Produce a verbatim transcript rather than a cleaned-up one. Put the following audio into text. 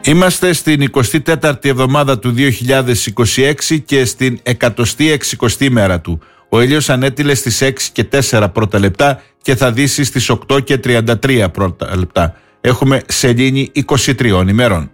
Είμαστε στην εικοστή τέταρτη εβδομάδα του δύο χιλιάδες είκοσι έξι και στην εκατοστή εξηκοστή μέρα του. Ο ήλιος ανέτειλε στις έξι και τέσσερα πρώτα λεπτά και θα δύσει στις οκτώ και τριάντα τρία πρώτα λεπτά. Έχουμε σελήνη είκοσι τριών ημερών.